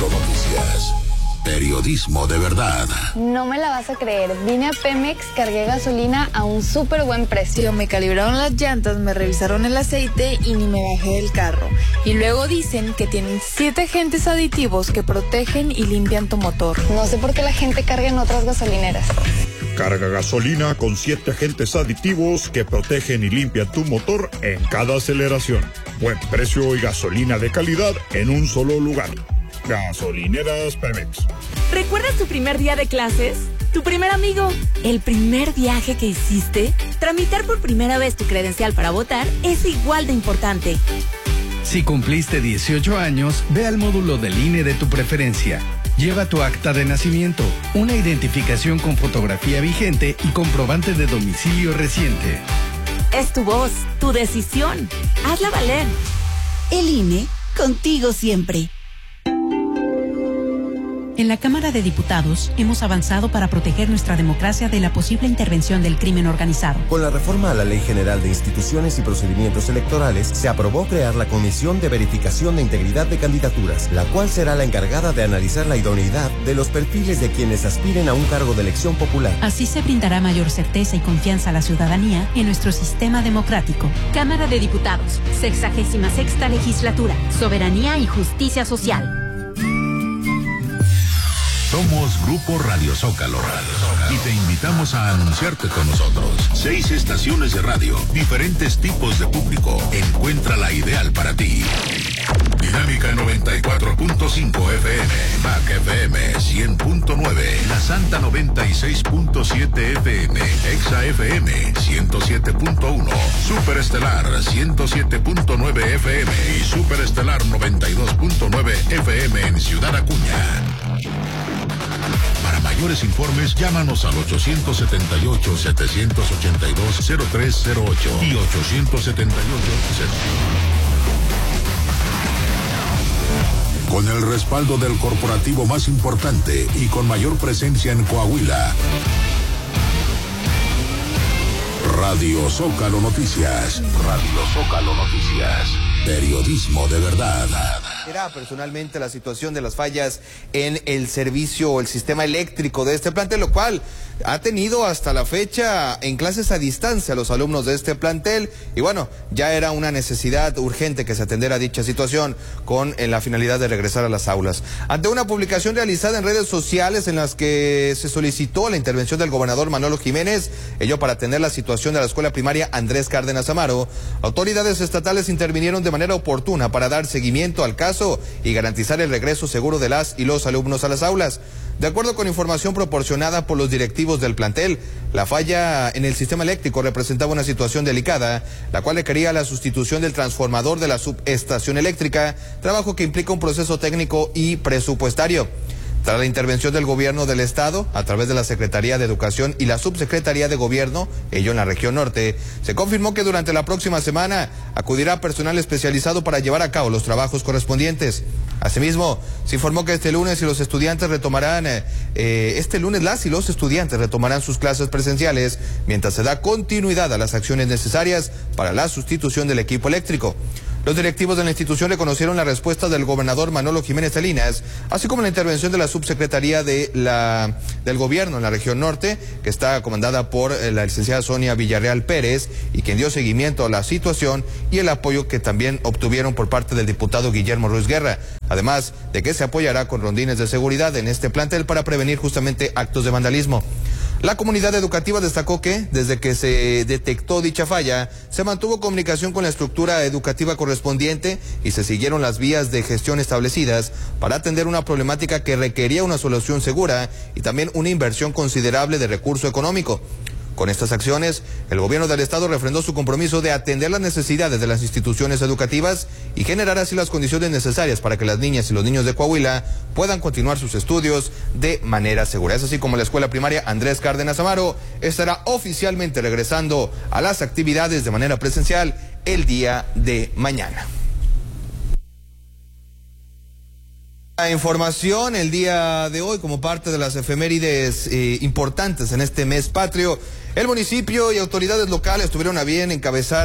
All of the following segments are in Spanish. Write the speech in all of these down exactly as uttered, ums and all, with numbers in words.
Zócalo Noticias. Periodismo de verdad. No me la vas a creer. Vine a Pemex, cargué gasolina a un súper buen precio. Me calibraron las llantas, me revisaron el aceite y ni me bajé del carro. Y luego dicen que tienen siete agentes aditivos que protegen y limpian tu motor. No sé por qué la gente carga en otras gasolineras. Carga gasolina con siete agentes aditivos que protegen y limpian tu motor en cada aceleración. Buen precio y gasolina de calidad en un solo lugar. Gasolineras Pemex. ¿Recuerdas tu primer día de clases? ¿Tu primer amigo? ¿El primer viaje que hiciste? Tramitar por primera vez tu credencial para votar es igual de importante. Si cumpliste dieciocho años, ve al módulo del I N E de tu preferencia. Lleva tu acta de nacimiento, una identificación con fotografía vigente y comprobante de domicilio reciente. Es tu voz, tu decisión. Hazla valer. El I N E, contigo siempre. En la Cámara de Diputados hemos avanzado para proteger nuestra democracia de la posible intervención del crimen organizado. Con la reforma a la Ley General de Instituciones y Procedimientos Electorales, se aprobó crear la Comisión de Verificación de Integridad de Candidaturas, la cual será la encargada de analizar la idoneidad de los perfiles de quienes aspiren a un cargo de elección popular. Así se brindará mayor certeza y confianza a la ciudadanía en nuestro sistema democrático. Cámara de Diputados, sexagésima sexta legislatura, soberanía y justicia social. Somos Grupo Radio Zócalo y te invitamos a anunciarte con nosotros. Seis estaciones de radio, diferentes tipos de público. Encuentra la ideal para ti. Dinámica noventa y cuatro punto cinco F M, M A C F M cien punto nueve, La Santa noventa y seis punto siete F M, Exa F M ciento siete punto uno, Superestelar ciento siete punto nueve F M y Superestelar noventa y dos punto nueve F M en Ciudad Acuña. Para mayores informes, llámanos al ochocientos setenta y ocho, setecientos ochenta y dos, cero tres cero ocho y ochocientos setenta y ocho cero. Con el respaldo del corporativo más importante y con mayor presencia en Coahuila. Radio Zócalo Noticias. Radio Zócalo Noticias. Periodismo de verdad. Era personalmente la situación de las fallas en el servicio o el sistema eléctrico de este plantel, lo cual ha tenido hasta la fecha en clases a distancia a los alumnos de este plantel, y bueno, ya era una necesidad urgente que se atendiera dicha situación con en la finalidad de regresar a las aulas. Ante una publicación realizada en redes sociales en las que se solicitó la intervención del gobernador Manolo Jiménez, ello para atender la situación de la escuela primaria Andrés Cárdenas Amaro, autoridades estatales intervinieron de manera oportuna para dar seguimiento al caso y garantizar el regreso seguro de las y los alumnos a las aulas. De acuerdo con información proporcionada por los directivos del plantel, la falla en el sistema eléctrico representaba una situación delicada, la cual requería la sustitución del transformador de la subestación eléctrica, trabajo que implica un proceso técnico y presupuestario. Tras la intervención del gobierno del estado, a través de la Secretaría de Educación y la Subsecretaría de Gobierno, ello en la región norte, se confirmó que durante la próxima semana acudirá personal especializado para llevar a cabo los trabajos correspondientes. Asimismo, se informó que este lunes y los estudiantes retomarán, eh, este lunes las y los estudiantes retomarán sus clases presenciales, mientras se da continuidad a las acciones necesarias para la sustitución del equipo eléctrico. Los directivos de la institución reconocieron la respuesta del gobernador Manolo Jiménez Salinas, así como la intervención de la subsecretaría de la, del gobierno en la región norte, que está comandada por la licenciada Sonia Villarreal Pérez, y quien dio seguimiento a la situación, y el apoyo que también obtuvieron por parte del diputado Guillermo Ruiz Guerra, además de que se apoyará con rondines de seguridad en este plantel para prevenir justamente actos de vandalismo. La comunidad educativa destacó que, desde que se detectó dicha falla, se mantuvo comunicación con la estructura educativa correspondiente y se siguieron las vías de gestión establecidas para atender una problemática que requería una solución segura y también una inversión considerable de recurso económico. Con estas acciones, el gobierno del estado refrendó su compromiso de atender las necesidades de las instituciones educativas y generar así las condiciones necesarias para que las niñas y los niños de Coahuila puedan continuar sus estudios de manera segura. Es así como la escuela primaria Andrés Cárdenas Amaro estará oficialmente regresando a las actividades de manera presencial el día de mañana. La información el día de hoy como parte de las efemérides eh, importantes en este mes patrio. El municipio y autoridades locales tuvieron a bien encabezar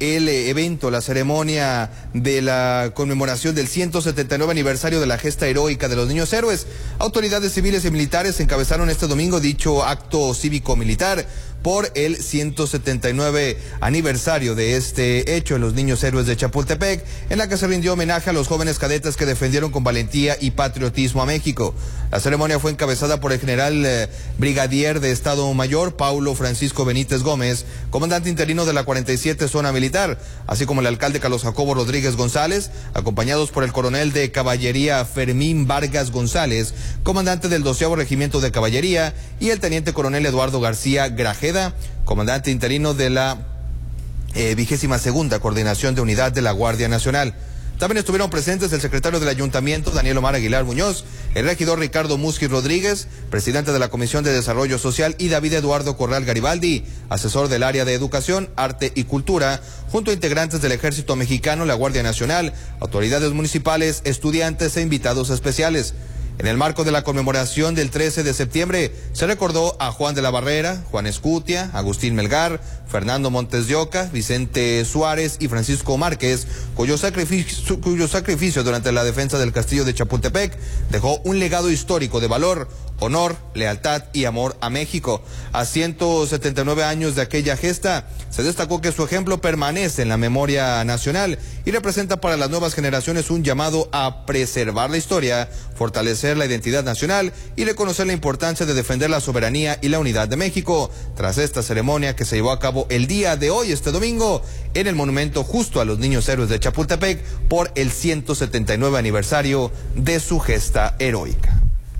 el evento, la ceremonia de la conmemoración del ciento setenta y nueve aniversario de la gesta heroica de los niños héroes. Autoridades civiles y militares encabezaron este domingo dicho acto cívico-militar por el ciento setenta y nueve aniversario de este hecho en los niños héroes de Chapultepec, en la que se rindió homenaje a los jóvenes cadetes que defendieron con valentía y patriotismo a México. La ceremonia fue encabezada por el general eh, brigadier de Estado Mayor, Paulo Francisco Benítez Gómez, comandante interino de la cuarenta y siete Zona Militar, así como el alcalde Carlos Jacobo Rodríguez González, acompañados por el coronel de Caballería Fermín Vargas González, comandante del doceavo Regimiento de Caballería, y el teniente coronel Eduardo García Grajeda, comandante interino de la eh, vigésima segunda Coordinación de Unidad de la Guardia Nacional. También estuvieron presentes el secretario del Ayuntamiento, Daniel Omar Aguilar Muñoz, el regidor Ricardo Musqui Rodríguez, presidente de la Comisión de Desarrollo Social, y David Eduardo Corral Garibaldi, asesor del área de Educación, Arte y Cultura, junto a integrantes del Ejército Mexicano, la Guardia Nacional, autoridades municipales, estudiantes e invitados especiales. En el marco de la conmemoración del trece de septiembre, se recordó a Juan de la Barrera, Juan Escutia, Agustín Melgar, Fernando Montes de Oca, Vicente Suárez y Francisco Márquez, cuyo sacrificio, cuyo sacrificio durante la defensa del castillo de Chapultepec dejó un legado histórico de valor, honor, lealtad y amor a México. A ciento setenta y nueve años de aquella gesta, se destacó que su ejemplo permanece en la memoria nacional y representa para las nuevas generaciones un llamado a preservar la historia, fortalecer la identidad nacional y reconocer la importancia de defender la soberanía y la unidad de México. Tras esta ceremonia que se llevó a cabo el día de hoy, este domingo, en el monumento justo a los niños héroes de Chapultepec por el ciento setenta y nueve aniversario de su gesta heroica.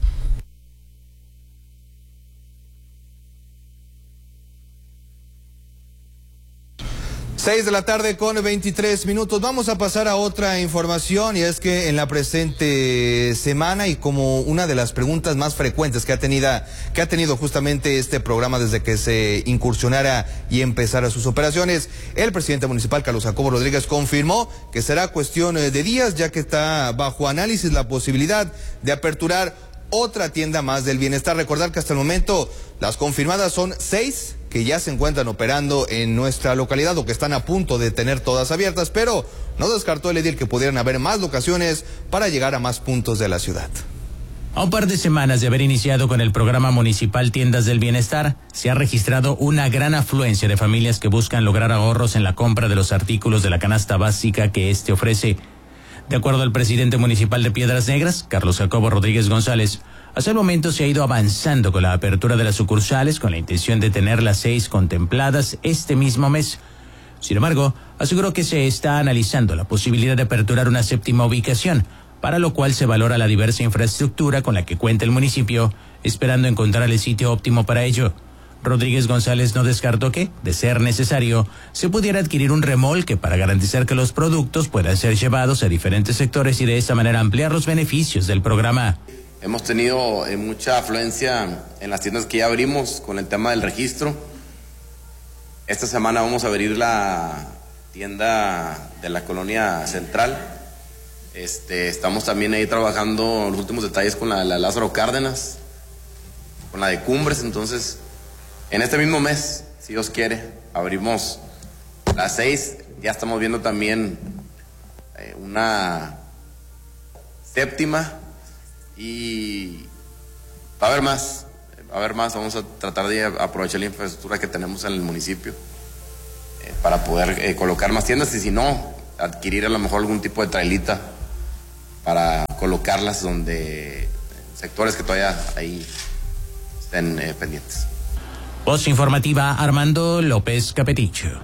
Seis de la tarde con veintitrés minutos. Vamos a pasar a otra información, y es que en la presente semana, y como una de las preguntas más frecuentes que ha tenido, que ha tenido justamente este programa desde que se incursionara y empezara sus operaciones, el presidente municipal Carlos Jacobo Rodríguez confirmó que será cuestión de días, ya que está bajo análisis la posibilidad de aperturar otra tienda más del bienestar. Recordar que hasta el momento las confirmadas son seis que ya se encuentran operando en nuestra localidad o que están a punto de tener todas abiertas, pero no descartó el edil que pudieran haber más locaciones para llegar a más puntos de la ciudad. A un par de semanas de haber iniciado con el programa municipal Tiendas del Bienestar, se ha registrado una gran afluencia de familias que buscan lograr ahorros en la compra de los artículos de la canasta básica que este ofrece. De acuerdo al presidente municipal de Piedras Negras, Carlos Jacobo Rodríguez González, hasta el momento se ha ido avanzando con la apertura de las sucursales con la intención de tener las seis contempladas este mismo mes. Sin embargo, aseguró que se está analizando la posibilidad de aperturar una séptima ubicación, para lo cual se valora la diversa infraestructura con la que cuenta el municipio, esperando encontrar el sitio óptimo para ello. Rodríguez González no descartó que, de ser necesario, se pudiera adquirir un remolque para garantizar que los productos puedan ser llevados a diferentes sectores y de esa manera ampliar los beneficios del programa. Hemos tenido eh, mucha afluencia en las tiendas que ya abrimos con el tema del registro. Esta semana vamos a abrir la tienda de la colonia central. Este, estamos también ahí trabajando los últimos detalles con la, la Lázaro Cárdenas, con la de Cumbres. Entonces, en este mismo mes, si Dios quiere, abrimos las seis. Ya estamos viendo también eh, una séptima. Y va a haber más, va a haber más, vamos a tratar de aprovechar la infraestructura que tenemos en el municipio eh, para poder eh, colocar más tiendas, y si no, adquirir a lo mejor algún tipo de trailita para colocarlas donde sectores que todavía ahí estén eh, pendientes. Voz informativa, Armando López Capeticho.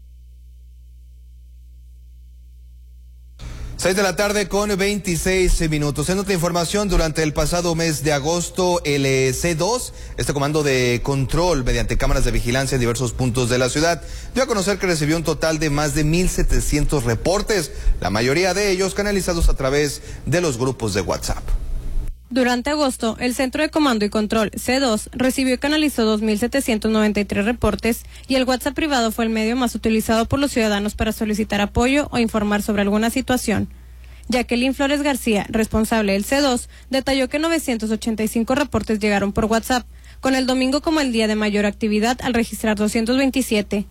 Seis de la tarde con veintiséis minutos. En otra información, durante el pasado mes de agosto, el C dos, este comando de control mediante cámaras de vigilancia en diversos puntos de la ciudad, dio a conocer que recibió un total de más de mil setecientos reportes, la mayoría de ellos canalizados a través de los grupos de WhatsApp. Durante agosto, el Centro de Comando y Control C dos recibió y canalizó dos mil setecientos noventa y tres reportes, y el WhatsApp privado fue el medio más utilizado por los ciudadanos para solicitar apoyo o informar sobre alguna situación. Jacqueline Flores García, responsable del C dos, detalló que novecientos ochenta y cinco reportes llegaron por WhatsApp, con el domingo como el día de mayor actividad al registrar doscientos veintisiete.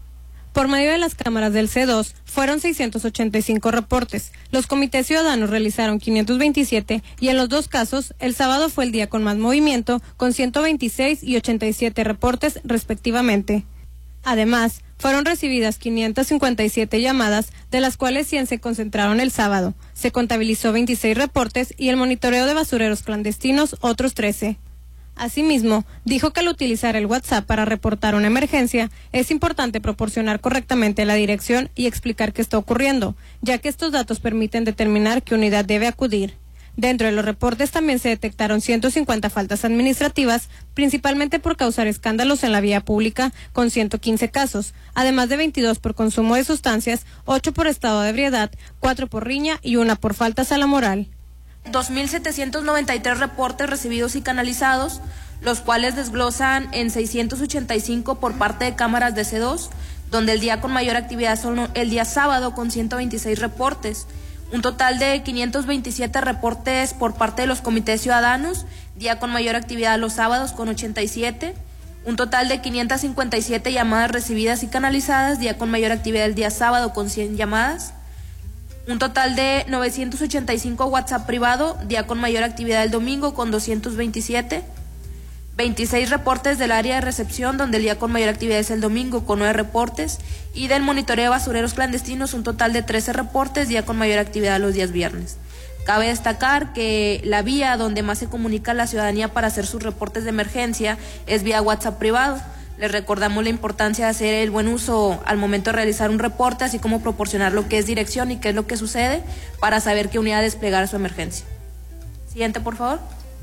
Por medio de las cámaras del C dos, fueron seiscientos ochenta y cinco reportes. Los comités ciudadanos realizaron quinientos veintisiete y en los dos casos, el sábado fue el día con más movimiento, con ciento veintiséis y ochenta y siete reportes respectivamente. Además, fueron recibidas quinientas cincuenta y siete llamadas, de las cuales cien se concentraron el sábado. Se contabilizó veintiséis reportes y el monitoreo de basureros clandestinos otros trece. Asimismo, dijo que al utilizar el WhatsApp para reportar una emergencia, es importante proporcionar correctamente la dirección y explicar qué está ocurriendo, ya que estos datos permiten determinar qué unidad debe acudir. Dentro de los reportes también se detectaron ciento cincuenta faltas administrativas, principalmente por causar escándalos en la vía pública, con ciento quince casos, además de veintidós por consumo de sustancias, ocho por estado de ebriedad, cuatro por riña y una por faltas a la moral. dos mil setecientos noventa y tres reportes recibidos y canalizados, los cuales desglosan en seiscientos ochenta y cinco por parte de cámaras de C dos, donde el día con mayor actividad son el día sábado con ciento veintiséis reportes, un total de quinientos veintisiete reportes por parte de los comités ciudadanos, día con mayor actividad los sábados con ochenta y siete, un total de quinientas cincuenta y siete llamadas recibidas y canalizadas, día con mayor actividad el día sábado con cien llamadas, un total de novecientos ochenta y cinco WhatsApp privado, día con mayor actividad el domingo con doscientos veintisiete, veintiséis reportes del área de recepción, donde el día con mayor actividad es el domingo con nueve reportes, y del monitoreo de basureros clandestinos un total de trece reportes, día con mayor actividad los días viernes. Cabe destacar que la vía donde más se comunica a la ciudadanía para hacer sus reportes de emergencia es vía WhatsApp privado. Les recordamos la importancia de hacer el buen uso al momento de realizar un reporte, así como proporcionar lo que es dirección y qué es lo que sucede para saber qué unidad desplegar su emergencia. Siguiente, por favor.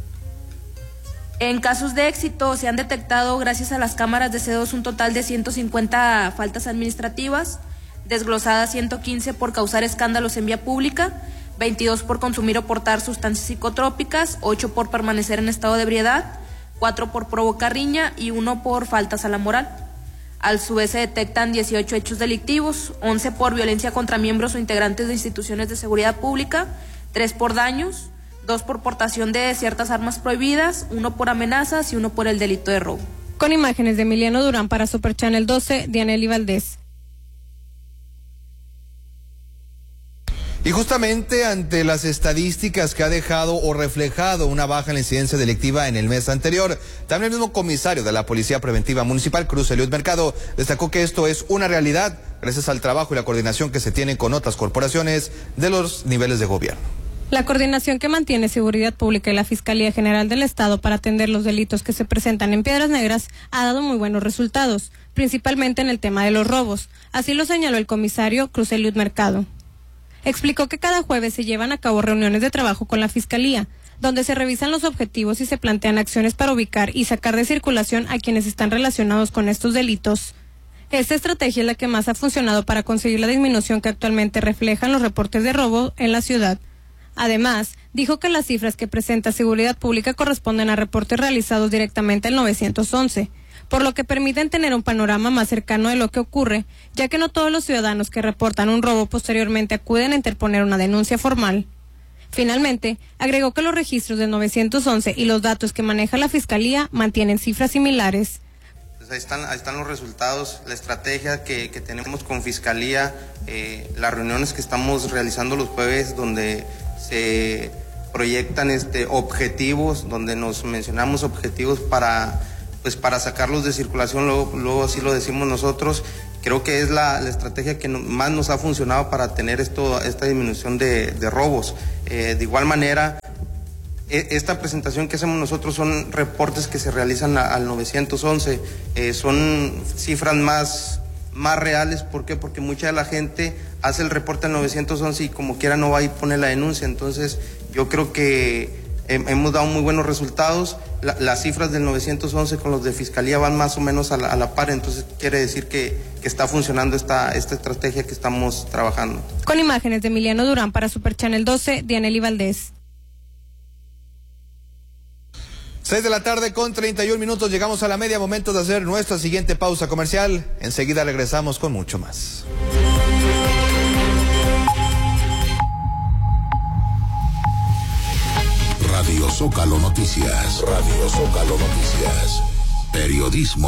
En casos de éxito se han detectado, gracias a las cámaras de C dos, un total de ciento cincuenta faltas administrativas, desglosadas ciento quince por causar escándalos en vía pública, veintidós por consumir o portar sustancias psicotrópicas, ocho por permanecer en estado de ebriedad, cuatro por provocar riña y uno por faltas a la moral. Al su vez se detectan dieciocho hechos delictivos, once por violencia contra miembros o integrantes de instituciones de seguridad pública, tres por daños, dos por portación de ciertas armas prohibidas, uno por amenazas y uno por el delito de robo. Con imágenes de Emiliano Durán para Super Channel doce, Dianely Valdés. Y justamente ante las estadísticas que ha dejado o reflejado una baja en la incidencia delictiva en el mes anterior, también el mismo comisario de la Policía Preventiva Municipal, Cruz Eliud Mercado, destacó que esto es una realidad gracias al trabajo y la coordinación que se tiene con otras corporaciones de los niveles de gobierno. La coordinación que mantiene Seguridad Pública y la Fiscalía General del Estado para atender los delitos que se presentan en Piedras Negras ha dado muy buenos resultados, principalmente en el tema de los robos. Así lo señaló el comisario Cruz Eliud Mercado. Explicó que cada jueves se llevan a cabo reuniones de trabajo con la Fiscalía, donde se revisan los objetivos y se plantean acciones para ubicar y sacar de circulación a quienes están relacionados con estos delitos. Esta estrategia es la que más ha funcionado para conseguir la disminución que actualmente reflejan los reportes de robo en la ciudad. Además, dijo que las cifras que presenta Seguridad Pública corresponden a reportes realizados directamente al nueve once, por lo que permiten tener un panorama más cercano de lo que ocurre, ya que no todos los ciudadanos que reportan un robo posteriormente acuden a interponer una denuncia formal. Finalmente, agregó que los registros del nueve once y los datos que maneja la Fiscalía mantienen cifras similares. Pues ahí están, ahí están los resultados, la estrategia que, que tenemos con Fiscalía, eh, las reuniones que estamos realizando los jueves donde se proyectan este, objetivos, donde nos mencionamos objetivos para, pues, para sacarlos de circulación, luego, luego así lo decimos nosotros. Creo que es la, la estrategia que no, más nos ha funcionado para tener esto, esta disminución de, de robos. Eh, de igual manera, e, esta presentación que hacemos nosotros son reportes que se realizan a, al nueve once, eh, son cifras más... más reales. ¿Por qué? Porque mucha de la gente hace el reporte al nueve once y como quiera no va a ir a poner la denuncia. Entonces yo creo que eh, hemos dado muy buenos resultados. La, las cifras del nueve once con los de Fiscalía van más o menos a la, a la par, entonces quiere decir que, que está funcionando esta, esta estrategia que estamos trabajando. Con imágenes de Emiliano Durán para Super Channel doce, Dianely Valdés. seis de la tarde con treinta y un minutos, llegamos a la media, momento de hacer nuestra siguiente pausa comercial. Enseguida regresamos con mucho más. Radio Zócalo Noticias, Radio Zócalo Noticias, periodismo